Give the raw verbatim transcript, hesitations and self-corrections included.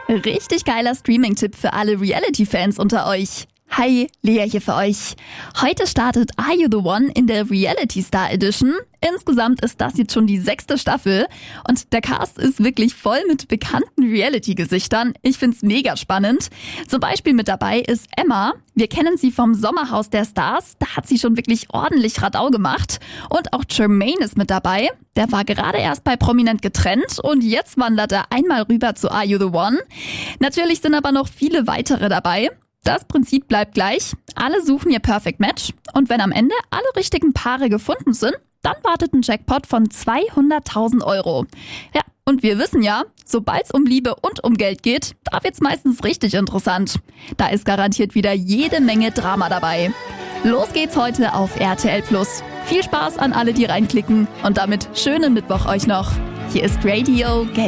Richtig geiler Streaming-Tipp für alle Reality-Fans unter euch. Hi, Lea hier für euch. Heute startet Are You The One in der Reality Star Edition. Insgesamt ist das jetzt schon die sechste Staffel und der Cast ist wirklich voll mit bekannten Reality-Gesichtern. Ich find's mega spannend. Zum Beispiel mit dabei ist Emma. Wir kennen sie vom Sommerhaus der Stars. Da hat sie schon wirklich ordentlich Radau gemacht. Und auch Jermaine ist mit dabei. Der war gerade erst bei Prominent getrennt und jetzt wandert er einmal rüber zu Are You The One. Natürlich sind aber noch viele weitere dabei. Das Prinzip bleibt gleich. Alle suchen ihr Perfect Match und wenn am Ende alle richtigen Paare gefunden sind, dann wartet ein Jackpot von zweihunderttausend Euro. Ja, und wir wissen ja, sobald es um Liebe und um Geld geht, da wird's meistens richtig interessant. Da ist garantiert wieder jede Menge Drama dabei. Los geht's heute auf R T L Plus. Viel Spaß an alle, die reinklicken und damit schönen Mittwoch euch noch. Hier ist Radio Gelb.